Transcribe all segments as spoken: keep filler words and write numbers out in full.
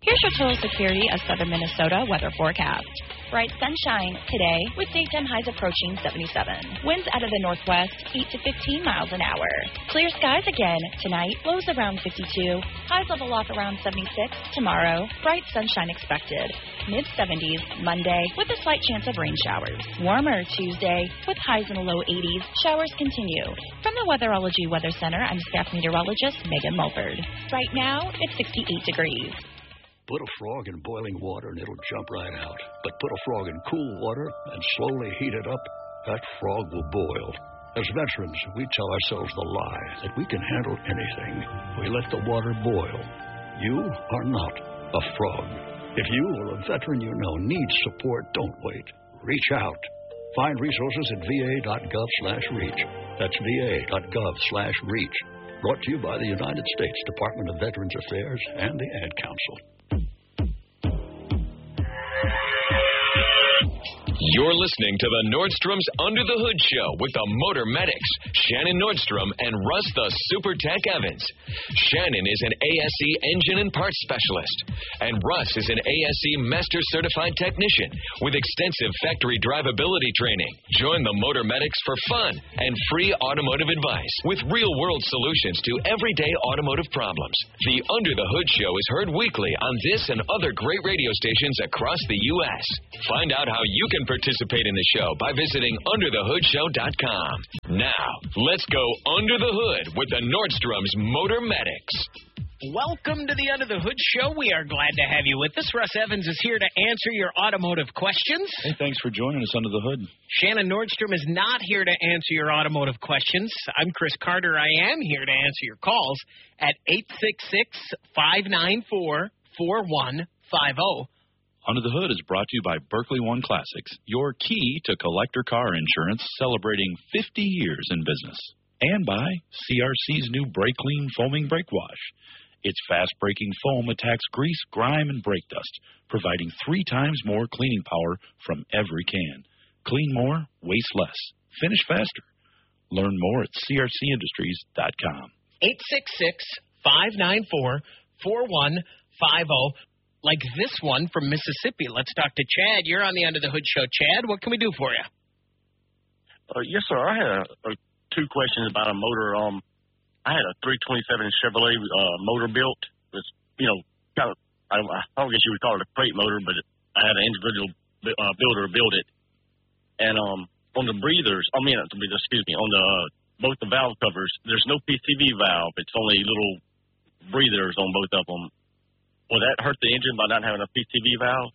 Here's your total security of southern Minnesota weather forecast. Bright sunshine today with daytime highs approaching seventy-seven. Winds out of the northwest, eight to fifteen miles an hour. Clear skies again tonight, lows around fifty-two. Highs level off around seventy-six. Tomorrow, bright sunshine expected. mid seventies Monday with a slight chance of rain showers. Warmer Tuesday with highs in the low eighties. Showers continue. From the Weatherology Weather Center, I'm staff meteorologist Megan Mulford. Right now, it's sixty-eight degrees. Put a frog in boiling water and it'll jump right out. But put a frog in cool water and slowly heat it up, that frog will boil. As veterans, we tell ourselves the lie that we can handle anything. We let the water boil. You are not a frog. If you or a veteran you know needs support, don't wait. Reach out. Find resources at va.gov slash reach. That's va.gov slash reach. Brought to you by the United States Department of Veterans Affairs and the Ad Council. You're listening to the Nordstrom's Under the Hood Show with the Motor Medics, Shannon Nordstrom and Russ the Super Tech Evans. Shannon is an A S E engine and parts specialist, and Russ is an A S E Master Certified Technician with extensive factory drivability training. Join the Motor Medics for fun and free automotive advice with real-world solutions to everyday automotive problems. The Under the Hood Show is heard weekly on this and other great radio stations across the U S Find out how you can participate in the show by visiting under the hood show dot com. Now, let's go under the hood with the Nordstrom's Motor Medics. Welcome to the Under the Hood Show. We are glad to have you with us. Russ Evans is here to answer your automotive questions. Hey, thanks for joining us under the hood. Shannon Nordstrom is not here to answer your automotive questions. I'm Chris Carter. I am here to answer your calls at eight six six, five nine four, four one five zero. Under the Hood is brought to you by Berkeley One Classics, your key to collector car insurance, celebrating fifty years in business. And by C R C's new Brake Clean Foaming Brake Wash. Its fast-breaking foam attacks grease, grime, and brake dust, providing three times more cleaning power from every can. Clean more, waste less. Finish faster. Learn more at c r c industries dot com. eight six six, five nine four, four one five zero. Like this one from Mississippi. Let's talk to Chad. You're on the Under the Hood Show. Chad, what can we do for you? Uh, yes, sir. I had a, a, two questions about a motor. Um, I had a three twenty-seven Chevrolet uh, motor built. It's, you know, kind of, I, I don't guess you would call it a crate motor, but it, I had an individual uh, builder build it. And um, on the breathers, I mean, excuse me, on the uh, both the valve covers, there's no P C V valve. It's only little breathers on both of them. Will that hurt the engine by not having a P C V valve?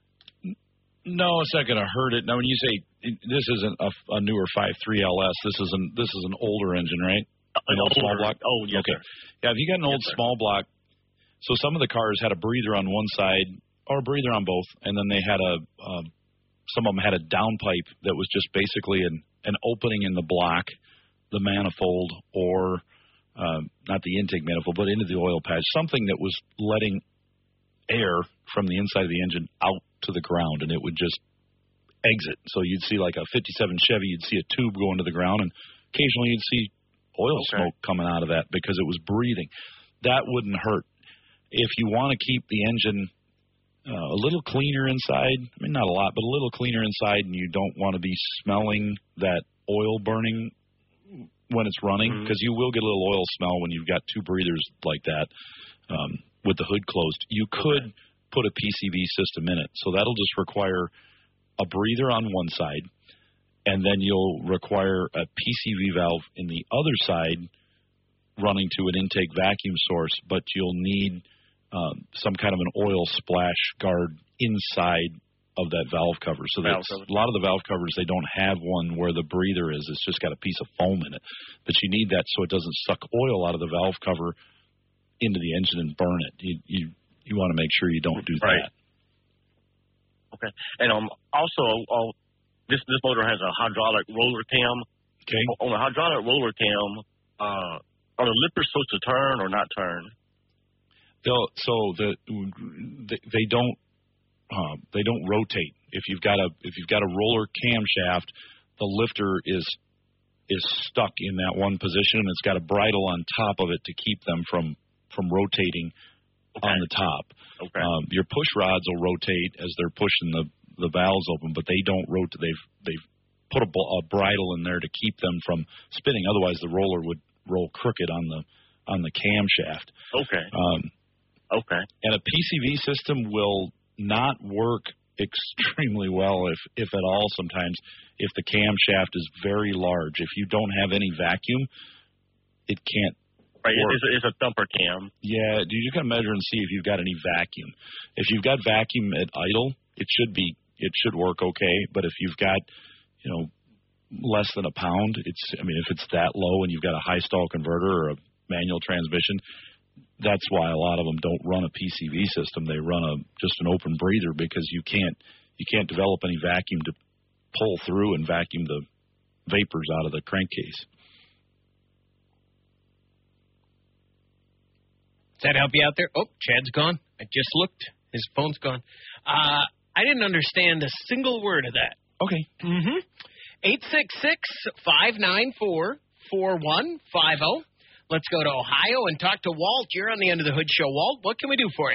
No, it's not going to hurt it. Now, when you say this isn't a, a newer five three L S, this is an this is an older engine, right? An old small block. Oh, yes, okay. Sir. Yeah, if you got an old yes, small block, so some of the cars had a breather on one side or a breather on both, and then they had a uh, some of them had a downpipe that was just basically an an opening in the block, the manifold, or uh, not the intake manifold, but into the oil patch, something that was letting air from the inside of the engine out to the ground, and it would just exit. So you'd see like a fifty-seven Chevy, you'd see a tube go into the ground, and occasionally you'd see oil okay. smoke coming out of that because it was breathing. That wouldn't hurt. If you want to keep the engine uh, a little cleaner inside, I mean, not a lot, but a little cleaner inside, and you don't want to be smelling that oil burning when it's running, because mm-hmm. you will get a little oil smell when you've got two breathers like that. Um, with the hood closed, you could okay. put a P C V system in it. So that'll just require a breather on one side, and then you'll require a P C V valve in the other side running to an intake vacuum source, but you'll need um, some kind of an oil splash guard inside of that valve cover. So that's, a lot of the valve covers, they don't have one where the breather is. It's just got a piece of foam in it. But you need that so it doesn't suck oil out of the valve cover into the engine and burn it. You you, you want to make sure you don't do right. that. Okay. And um also uh, this this motor has a hydraulic roller cam. Okay. On the hydraulic roller cam, uh, are the lifters supposed to turn or not turn? They'll so the they don't uh, they don't rotate. If you've got a if you've got a roller camshaft, the lifter is is stuck in that one position, and it's got a bridle on top of it to keep them from from rotating okay. on the top. Okay. Um, your push rods will rotate as they're pushing the, the valves open, but they don't rotate. They've they've put a, a bridle in there to keep them from spinning. Otherwise, the roller would roll crooked on the on the camshaft. Okay. Um, okay. And a P C V system will not work extremely well, if if at all. Sometimes, if the camshaft is very large, if you don't have any vacuum, it can't. Right, work. It's, a, it's a thumper cam. Yeah, you just gotta measure and see if you've got any vacuum. If you've got vacuum at idle, it should be it should work okay. But if you've got, you know, less than a pound, it's I mean, if it's that low and you've got a high stall converter or a manual transmission, that's why a lot of them don't run a P C V system. They run a just an open breather because you can't you can't develop any vacuum to pull through and vacuum the vapors out of the crankcase. Does that help you out there? Oh, Chad's gone. I just looked. His phone's gone. Uh, I didn't understand a single word of that. Okay. Mm-hmm. eight six six, five nine four, four one five zero. Let's go to Ohio and talk to Walt. You're on the End of the Hood Show. Walt, what can we do for you?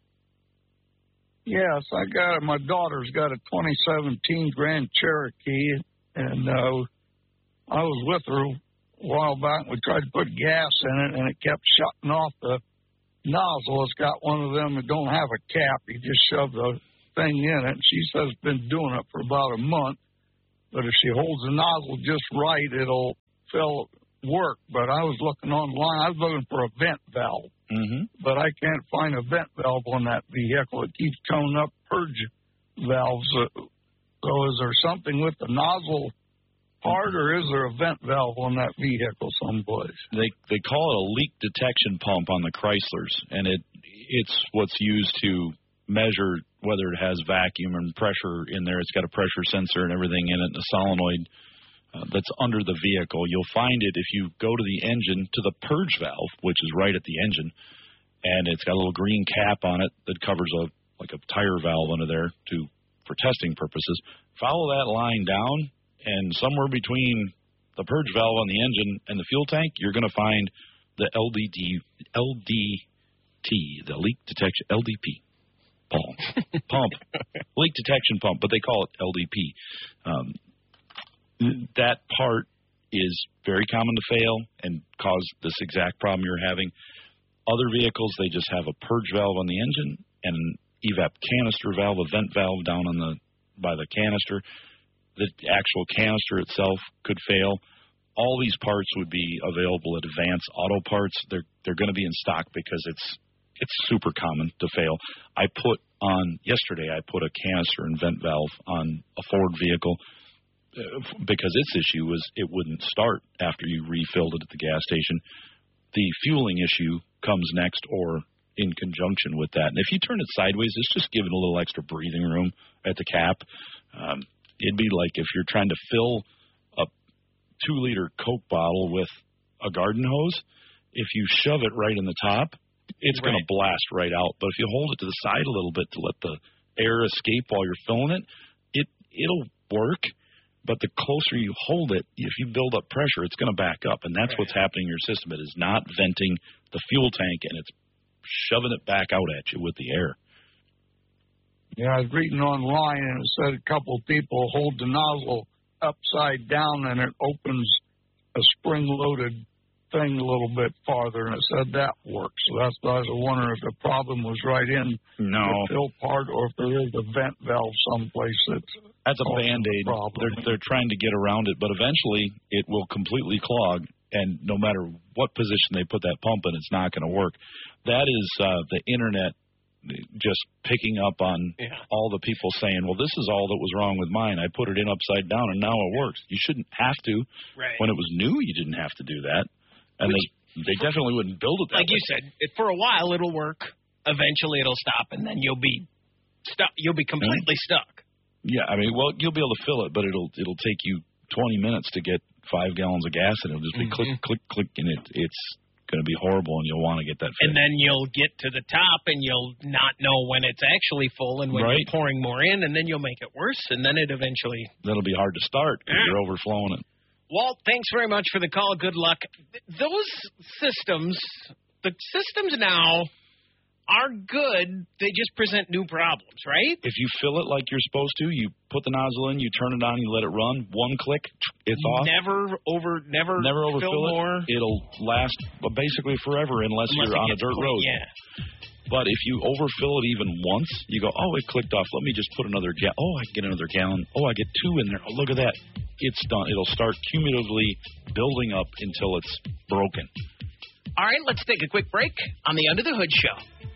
Yes, I got it. My daughter's got a twenty seventeen Grand Cherokee, and uh, I was with her a while back. We tried to put gas in it, and it kept shutting off the nozzle. It's got one of them that don't have a cap. You just shove the thing in it. She says it's been doing it for about a month, but if she holds the nozzle just right, it'll fill work. But I was looking online. I was looking for a vent valve, mm-hmm. but I can't find a vent valve on that vehicle. It keeps coming up purge valves. So is there something with the nozzle part, or is there a vent valve on that vehicle someplace? They they call it a leak detection pump on the Chryslers, and it it's what's used to measure whether it has vacuum and pressure in there. It's got a pressure sensor and everything in it, and a solenoid uh, that's under the vehicle. You'll find it if you go to the engine, to the purge valve, which is right at the engine, and it's got a little green cap on it that covers a like a tire valve under there to for testing purposes. Follow that line down, and somewhere between the purge valve on the engine and the fuel tank, you're going to find the L D D, L D T, the leak detection, L D P, pump, pump, leak detection pump, but they call it L D P. Um, that part is very common to fail and cause this exact problem you're having. Other vehicles, they just have a purge valve on the engine and an evap canister valve, a vent valve down on the by the canister. The actual canister itself could fail. All these parts would be available at Advance Auto Parts. They're they're going to be in stock because it's it's super common to fail. I put on yesterday. I put a canister and vent valve on a Ford vehicle uh, because its issue was it wouldn't start after you refilled it at the gas station. The fueling issue comes next, or in conjunction with that. And if you turn it sideways, it's just giving a little extra breathing room at the cap. Um, It'd be like if you're trying to fill a two-liter Coke bottle with a garden hose. If you shove it right in the top, it's right. going to blast right out. But if you hold it to the side a little bit to let the air escape while you're filling it, it, it'll work. But the closer you hold it, if you build up pressure, it's going to back up. And that's right. what's happening in your system. It is not venting the fuel tank, and it's shoving it back out at you with the air. Yeah, I was reading online, and it said a couple of people hold the nozzle upside down, and it opens a spring-loaded thing a little bit farther, and it said that works. So that's why I was wondering if the problem was right in no. the fill part, or if there is a vent valve someplace that's that's a Band-Aid. They're, they're trying to get around it, but eventually it will completely clog, and no matter what position they put that pump in, it's not going to work. That is uh, the Internet just picking up on yeah. all the people saying, well, this is all that was wrong with mine. I put it in upside down, and now it works. You shouldn't have to. Right. When it was new, you didn't have to do that. And Which, they they definitely wouldn't build it that Like way. you said, it, for a while it'll work. Eventually it'll stop, and then you'll be stuck. You'll be completely yeah. stuck. Yeah, I mean, well, you'll be able to fill it, but it'll it'll take you twenty minutes to get five gallons of gas, and it'll just be mm-hmm. click, click, click, and it it's going to be horrible, and you'll want to get that fixed. And then you'll get to the top, and you'll not know when it's actually full and when right. you're pouring more in, and then you'll make it worse, and then it eventually... That'll be hard to start because yeah. you're overflowing it. Walt, thanks very much for the call. Good luck. Those systems, the systems now are good. They just present new problems, right? If you fill it like you're supposed to, you put the nozzle in, you turn it on, you let it run. One click, it's off. Never over, never, never overfill fill it. More. It'll last basically forever unless, unless you're on a dirt full, road. Yeah. But if you overfill it even once, you go, oh, it clicked off. Let me just put another gallon. Oh, I can get another gallon. Oh, I get two in there. Oh, look at that. It's done. It'll start cumulatively building up until it's broken. All right, let's take a quick break on the Under the Hood Show.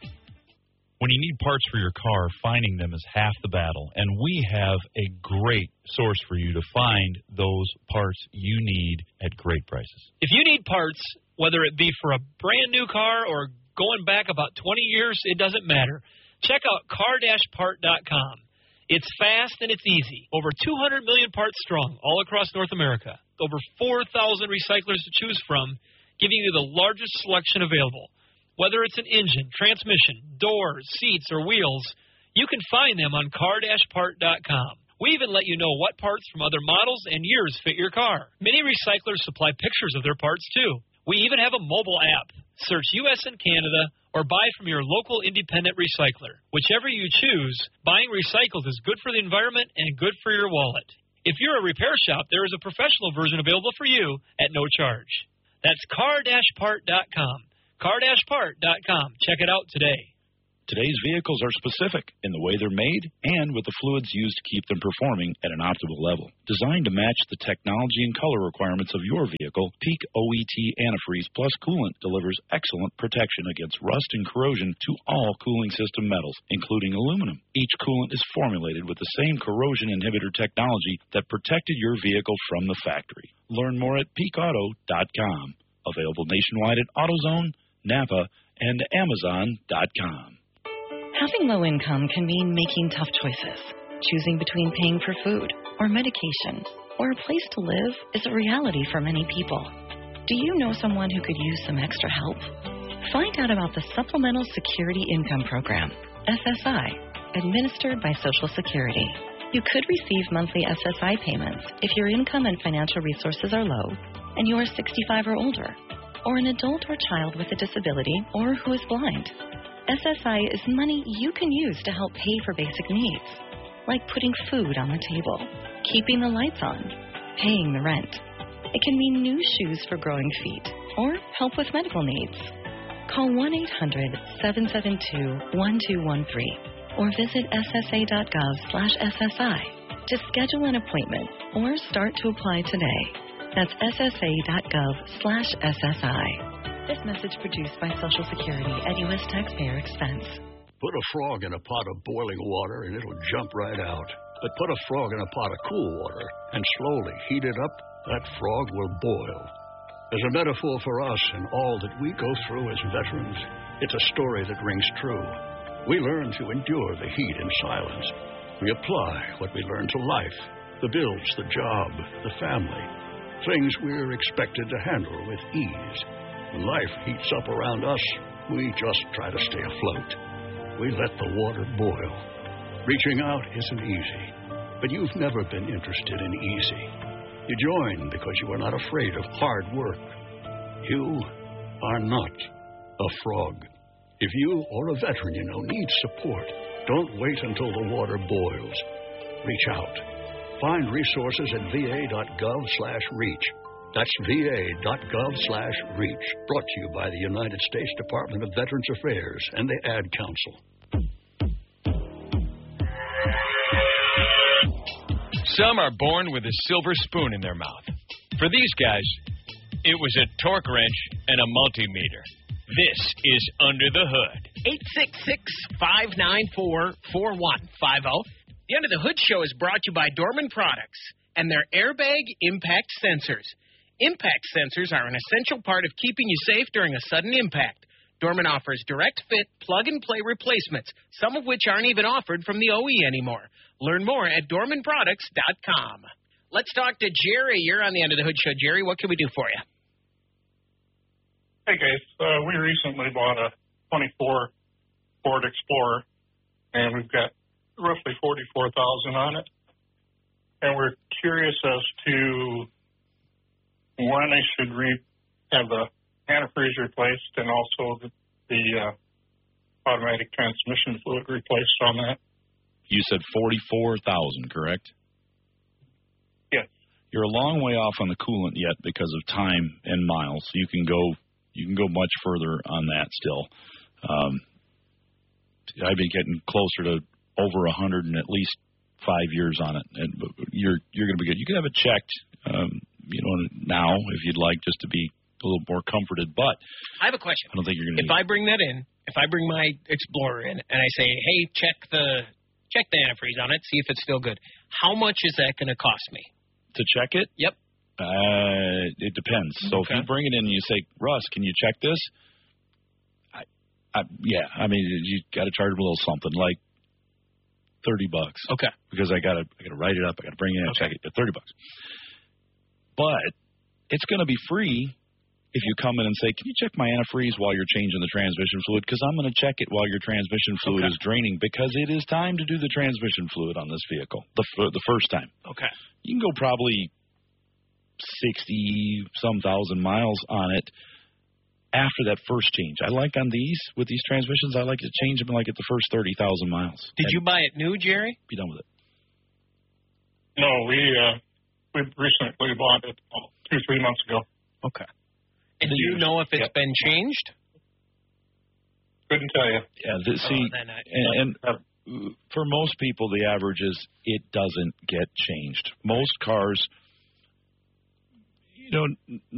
When you need parts for your car, finding them is half the battle, and we have a great source for you to find those parts you need at great prices. If you need parts, whether it be for a brand new car or going back about twenty years, it doesn't matter. Check out car dash part dot com. It's fast and it's easy. Over two hundred million parts strong all across North America. Over four thousand recyclers to choose from, giving you the largest selection available. Whether it's an engine, transmission, doors, seats, or wheels, you can find them on car dash part dot com. We even let you know what parts from other models and years fit your car. Many recyclers supply pictures of their parts, too. We even have a mobile app. Search U S and Canada or buy from your local independent recycler. Whichever you choose, buying recycled is good for the environment and good for your wallet. If you're a repair shop, there is a professional version available for you at no charge. That's car dash part dot com. car dash part dot com. Check it out today. Today's vehicles are specific in the way they're made and with the fluids used to keep them performing at an optimal level. Designed to match the technology and color requirements of your vehicle, Peak O E T Antifreeze Plus Coolant delivers excellent protection against rust and corrosion to all cooling system metals, including aluminum. Each coolant is formulated with the same corrosion inhibitor technology that protected your vehicle from the factory. Learn more at peak auto dot com. Available nationwide at AutoZone, Napa, and Amazon dot com. Having low income can mean making tough choices. Choosing between paying for food or medication or a place to live is a reality for many people. Do you know someone who could use some extra help? Find out about the Supplemental Security Income Program, S S I, administered by Social Security. You could receive monthly S S I payments if your income and financial resources are low and you are sixty-five or older, or an adult or child with a disability or who is blind. S S I is money you can use to help pay for basic needs, like putting food on the table, keeping the lights on, paying the rent. It can mean new shoes for growing feet, or help with medical needs. Call one eight hundred, seven seven two, one two one three or visit S S A dot gov slash S S I to schedule an appointment or start to apply today. That's S S A dot gov slash S S I. This message produced by Social Security at U S taxpayer expense. Put a frog in a pot of boiling water and it'll jump right out. But put a frog in a pot of cool water and slowly heat it up, that frog will boil. As a metaphor for us and all that we go through as veterans, it's a story that rings true. We learn to endure the heat in silence. We apply what we learn to life, the bills, the job, the family, things we're expected to handle with ease. When life heats up around us, we just try to stay afloat. We let the water boil. Reaching out isn't easy, but you've never been interested in easy. You join because you are not afraid of hard work. You are not a frog. If you or a veteran you know needs support, don't wait until the water boils. Reach out. Find resources at V A dot gov slash reach. That's V A dot gov slash reach. Brought to you by the United States Department of Veterans Affairs and the Ad Council. Some are born with a silver spoon in their mouth. For these guys, it was a torque wrench and a multimeter. This is Under the Hood. eight six six, five nine four, four one five zero. The Under the Hood Show is brought to you by Dorman Products and their airbag impact sensors. Impact sensors are an essential part of keeping you safe during a sudden impact. Dorman offers direct fit, plug-and-play replacements, some of which aren't even offered from the O E anymore. Learn more at dorman products dot com. Let's talk to Jerry. You're on the Under the Hood Show. Jerry, what can we do for you? Hey, guys. Uh, we recently bought a twenty-four Ford Explorer, and we've got roughly forty-four thousand dollars on it. And we're curious as to when I should re- have the antifreeze replaced and also the, the uh, automatic transmission fluid replaced on that. You said forty-four thousand, correct? Yes. You're a long way off on the coolant yet because of time and miles. So you can go you can go much further on that still. Um, I'd be getting closer to over a hundred and at least five years on it, and you're you're going to be good. You can have it checked, um, you know, now if you'd like, just to be a little more comforted. But I have a question. I don't think you're going to. If I bring that in, if I bring my Explorer in, and I say, hey, check the check the antifreeze on it, see if it's still good. How much is that going to cost me to check it? Yep. Uh, it depends. So Okay. if you bring it in and you say, Russ, can you check this? I, I yeah. I mean, you got to charge them a little something, like thirty bucks. Okay. Because I got to I got to write it up. I got to bring it in and Okay. check it. But thirty bucks. But it's going to be free if you come in and say, can you check my antifreeze while you're changing the transmission fluid? Because I'm going to check it while your transmission fluid Okay. is draining, because it is time to do the transmission fluid on this vehicle, the f- the first time. Okay. You can go probably sixty-some thousand miles on it after that first change. I like on these, with these transmissions, I like to change them like at the first thirty thousand miles. Did and you buy it new, Jerry? be done with it? No, we uh, we recently bought it oh, two, three months ago. Okay. And do you know if it's Yep. been changed? Couldn't tell you. Yeah, the, see, Oh, then I- and, and for most people, the average is it doesn't get changed. Most cars, you know,